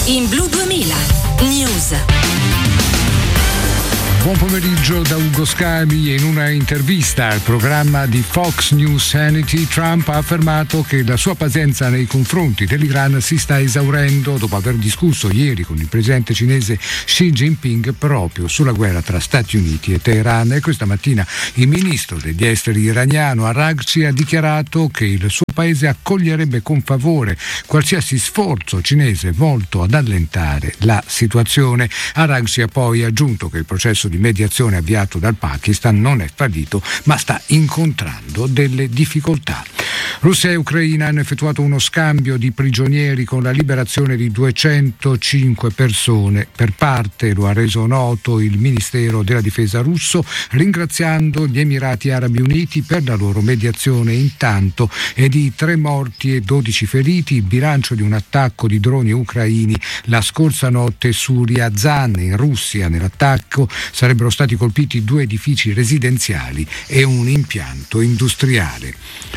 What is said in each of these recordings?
in Blu 2000 News. Buon pomeriggio da Ugo Scavi. In una intervista al programma di Fox News Hannity, Trump ha affermato che la sua pazienza nei confronti dell'Iran si sta esaurendo dopo aver discusso ieri con il presidente cinese Xi Jinping proprio sulla guerra tra Stati Uniti e Teheran. E questa mattina il ministro degli esteri iraniano Araghchi ha dichiarato che il suo paese accoglierebbe con favore qualsiasi sforzo cinese volto ad allentare la situazione. Araghchi ha poi aggiunto che il processo di mediazione avviato dal Pakistan non è fallito, ma sta incontrando delle difficoltà. Russia e Ucraina hanno effettuato uno scambio di prigionieri con la liberazione di 205 persone. Per parte lo ha reso noto il Ministero della Difesa russo, ringraziando gli Emirati Arabi Uniti per la loro mediazione. Intanto è di 3 morti e 12 feriti il bilancio di un attacco di droni ucraini la scorsa notte su Ryazan in Russia. Nell'attacco sarebbero stati colpiti 2 edifici residenziali e un impianto industriale.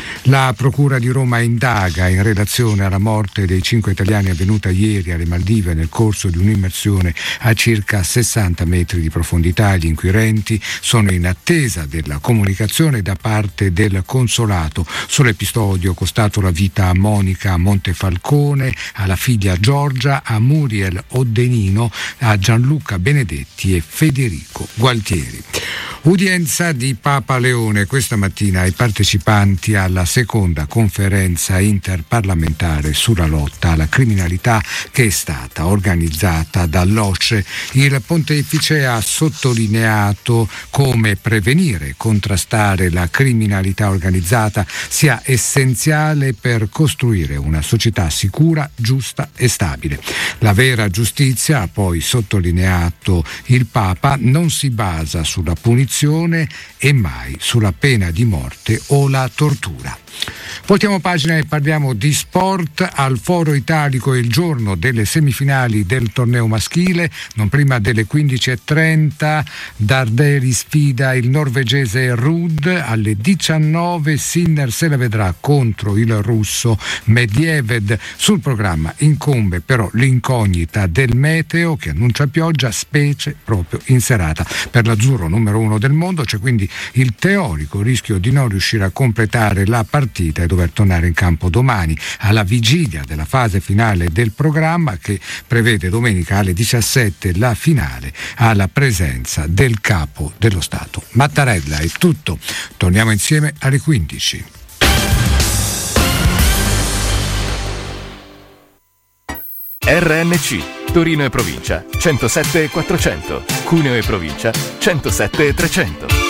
La Procura di Roma indaga in relazione alla morte dei 5 italiani avvenuta ieri alle Maldive nel corso di un'immersione a circa 60 metri di profondità. Gli inquirenti sono in attesa della comunicazione da parte del consolato sull'episodio costato la vita a Monica Montefalcone, alla figlia Giorgia, a Muriel Oddenino, a Gianluca Benedetti e Federico Gualtieri. Udienza di Papa Leone questa mattina ai partecipanti alla seconda conferenza interparlamentare sulla lotta alla criminalità che è stata organizzata dall'OSCE. Il pontefice ha sottolineato come prevenire e contrastare la criminalità organizzata sia essenziale per costruire una società sicura, giusta e stabile. La vera giustizia, ha poi sottolineato il Papa, non si basa sulla punizione e mai sulla pena di morte o la tortura. Voltiamo pagina e parliamo di sport. Al Foro Italico è il giorno delle semifinali del torneo maschile. Non prima delle 15:30 Darderi sfida il norvegese Ruud. Alle 19 Sinner se la vedrà contro il russo Medvedev. Sul programma incombe però l'incognita del meteo che annuncia pioggia, specie proprio in serata. Per l'azzurro numero 1 del mondo c'è quindi il teorico rischio di non riuscire a completare la partita e dover tornare in campo domani, alla vigilia della fase finale del programma che prevede domenica alle 17 la finale alla presenza del capo dello Stato. Mattarella, è tutto. Torniamo insieme alle 15. RNC Torino e provincia 107 400, Cuneo e provincia 107 300.